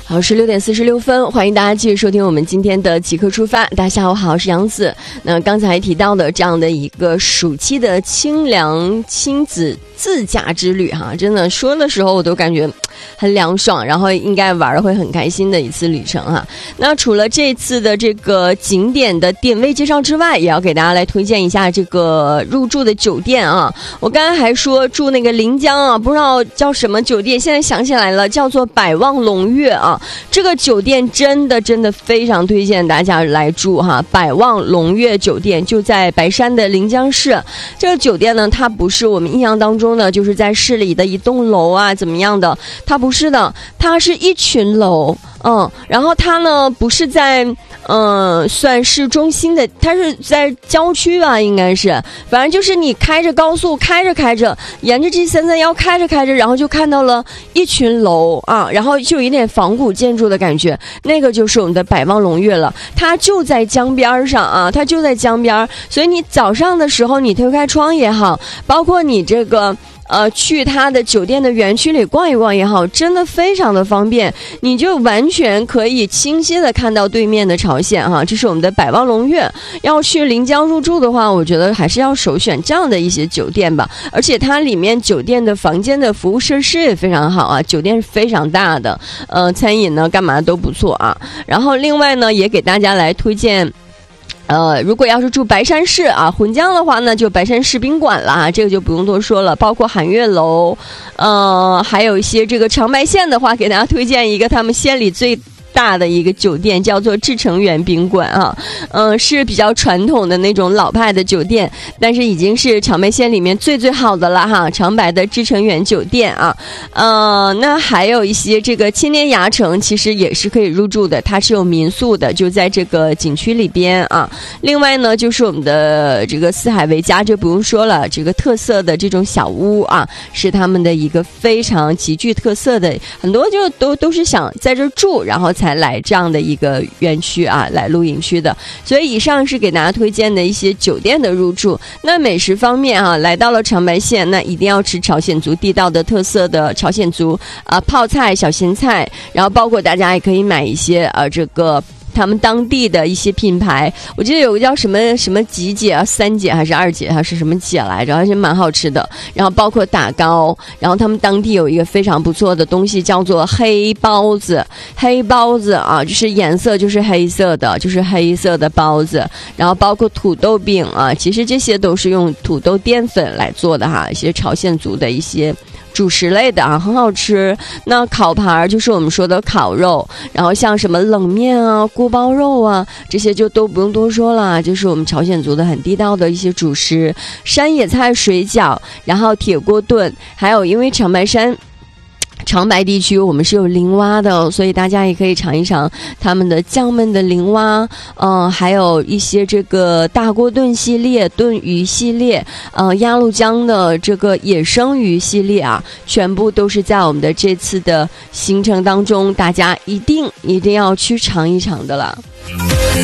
好，是6点46分，欢迎大家继续收听我们今天的即刻出发。大家下午好，我是杨子。那刚才提到的这样的一个暑期的清凉亲子自驾之旅哈，真的说的时候我都感觉很凉爽，然后应该玩的会很开心的一次旅程哈。那除了这次的这个景点的点位介绍之外，也要给大家来推荐一下这个入住的酒店啊。我刚才还说住那个临江啊，不知道叫什么酒店，现在想起来了，叫做百望龙悦啊。这个酒店真的非常推荐大家来住哈，百望龙悦酒店就在白山的临江市。这个酒店呢，它不是我们印象当中的就是在市里的一栋楼啊怎么样的，它不是的，它是一群楼。然后它呢不是在算市中心的，它是在郊区吧，应该是，反正就是你开着高速开着沿着 G331开着，然后就看到了一群楼啊，然后就有一点仿古建筑的感觉，那个就是我们的百望龙悦了。它就在江边上啊，它就在江边，所以你早上的时候你推开窗也好，包括你这个去它的酒店的园区里逛一逛也好，真的非常的方便，你就完全可以清晰的看到对面的朝鲜哈。这是我们的百望龙悦。要去临江入住的话，我觉得还是要首选这样的一些酒店吧，而且它里面酒店的房间的服务设施也非常好啊，酒店是非常大的，餐饮呢干嘛都不错啊。然后另外呢，也给大家来推荐。如果要是住白山市啊，混江的话呢，就白山市宾馆啦，这个就不用多说了，包括海悦楼，还有一些这个长白县的话，给大家推荐一个他们县里最大的一个酒店，叫做至诚园宾馆啊，是比较传统的那种老派的酒店，但是已经是长白县里面最好的了哈，长白的至诚园酒店啊，那还有一些这个千年崖城，其实也是可以入住的，它是有民宿的，就在这个景区里边啊。另外呢，就是我们的这个四海为家，这不用说了，这个特色的这种小屋啊，是他们的一个非常极具特色的，很多就都是想在这住，然后才来这样的一个园区啊，来露营区的。所以以上是给大家推荐的一些酒店的入住。那美食方面啊，来到了长白县，那一定要吃朝鲜族地道的特色的朝鲜族泡菜、小咸菜，然后包括大家也可以买一些这个他们当地的一些品牌，我记得有个叫什么吉姐啊，3姐还是2姐还是什么姐来着，而且蛮好吃的。然后包括打糕，然后他们当地有一个非常不错的东西叫做黑包子啊，就是颜色就是黑色的，就是黑色的包子。然后包括土豆饼啊，其实这些都是用土豆淀粉来做的哈，一些朝鲜族的一些主食类的啊，很好吃。那烤盘就是我们说的烤肉，然后像什么冷面啊、锅包肉啊，这些就都不用多说了，就是我们朝鲜族的很地道的一些主食。山野菜水饺，然后铁锅炖，还有因为长白地区我们是有林蛙的，所以大家也可以尝一尝他们的酱焖的林蛙，还有一些这个大锅炖系列、炖鱼系列，鸭绿江的这个野生鱼系列啊，全部都是在我们的这次的行程当中，大家一定要去尝一尝的了。